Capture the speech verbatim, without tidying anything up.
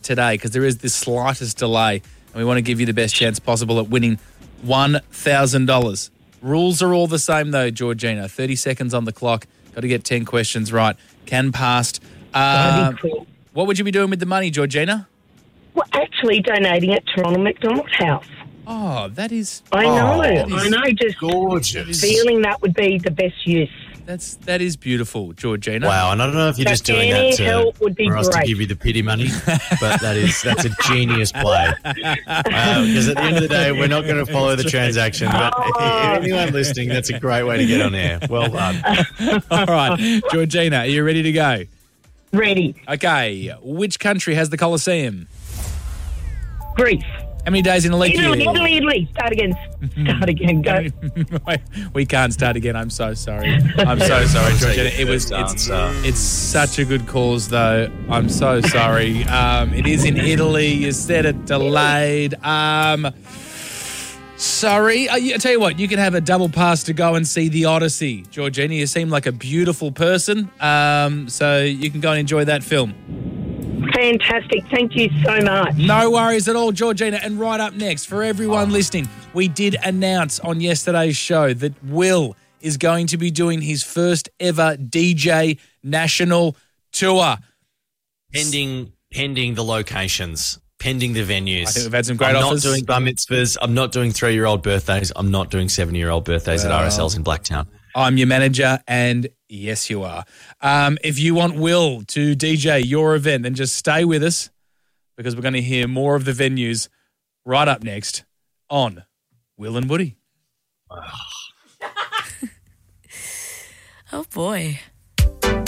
today because there is the slightest delay and we want to give you the best chance possible at winning one thousand dollars. Rules are all the same though, Georgina. thirty seconds on the clock. Got to get ten questions right. Can pass. Uh, cool. What would you be doing with the money, Georgina? Well, actually donating it to Ronald McDonald House. Oh, that is... I know, oh, that is I know, just gorgeous. feeling that would be the best use. That's, that is beautiful, Georgina. Wow, and I don't know if you're But just doing any that to, help would be for us to great. give you the pity money, but that is that's a genius play. Because at the end of the day, we're not going to follow the transaction. But Oh. anyone listening, that's a great way to get on air. Well done. All right, Georgina, are you ready to go? Ready. Okay, which country has the Colosseum? Greece. How many days in a leap Italy, year? Italy, Italy. Start again. Start again. Go. We can't start again. I'm so sorry. I'm so sorry, Georgina. It was it's, it's such a good cause, though. I'm so sorry. Um, it is in Italy. You said it delayed. Um, sorry. I, I tell you what, you can have a double pass to go and see the Odyssey, Georgina. You seem like a beautiful person, um, so you can go and enjoy that film. Fantastic. Thank you so much. No worries at all, Georgina. And right up next, for everyone listening, we did announce on yesterday's show that Will is going to be doing his first ever D J national tour. Pending, pending the locations, pending the venues. I think we've had some great I'm offers. not doing bar mitzvahs. I'm not doing three-year-old birthdays. I'm not doing seven-year-old birthdays at R S Ls in Blacktown. I'm your manager, and yes, you are. Um, if you want Will to D J your event, then just stay with us because we're going to hear more of the venues right up next on Will and Woody. Oh, boy.